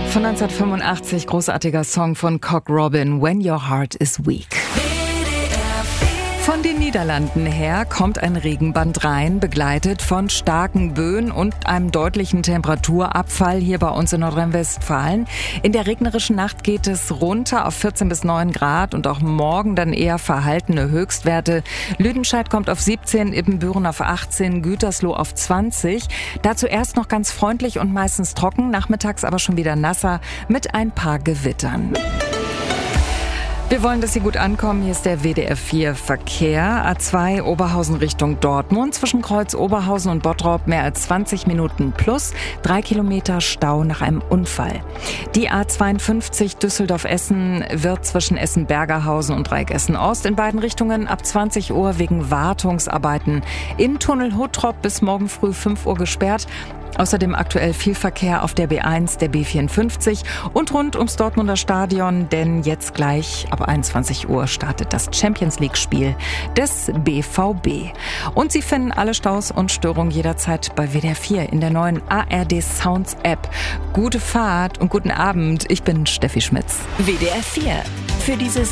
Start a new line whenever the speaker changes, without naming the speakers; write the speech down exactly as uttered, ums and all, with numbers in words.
Von neunzehnhundertfünfundachtzig, großartiger Song von Cock Robin, When Your Heart is Weak. Von den Niederlanden her kommt ein Regenband rein, begleitet von starken Böen und einem deutlichen Temperaturabfall hier bei uns in Nordrhein-Westfalen. In der regnerischen Nacht geht es runter auf vierzehn bis neun Grad und auch morgen dann eher verhaltene Höchstwerte. Lüdenscheid kommt auf siebzehn, Ibbenbüren auf achtzehn, Gütersloh auf zwanzig. Dazu erst noch ganz freundlich und meistens trocken, nachmittags aber schon wieder nasser mit ein paar Gewittern. Wir wollen, dass Sie gut ankommen. Hier ist der W D R vier Verkehr. A zwei Oberhausen Richtung Dortmund. Zwischen Kreuz Oberhausen und Bottrop mehr als zwanzig Minuten plus. Drei Kilometer Stau nach einem Unfall. Die A zweiundfünfzig Düsseldorf-Essen wird zwischen Essen-Bergerhausen und Dreieck Essen-Ost in beiden Richtungen ab zwanzig Uhr wegen Wartungsarbeiten im Tunnel Hottrop bis morgen früh fünf Uhr gesperrt. Außerdem aktuell viel Verkehr auf der B eins, der B vierundfünfzig und rund ums Dortmunder Stadion, denn jetzt gleich ab einundzwanzig Uhr startet das Champions-League-Spiel des B V B. Und Sie finden alle Staus und Störungen jederzeit bei W D R vier in der neuen A R D Sounds App. Gute Fahrt und guten Abend, ich bin Steffi Schmitz.
W D R vier. Für dieses